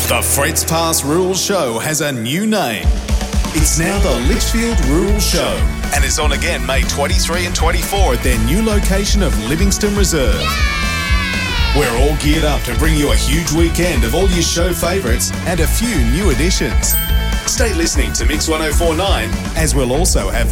The Fretz Pass Rural Show has a new name. It's now the Litchfield Rural Show and is on again May 23 and 24 at their new location of Livingston Reserve. We're all geared up to bring you a huge weekend of all your show favourites and a few new additions. Stay listening to Mix 104.9 as we'll also have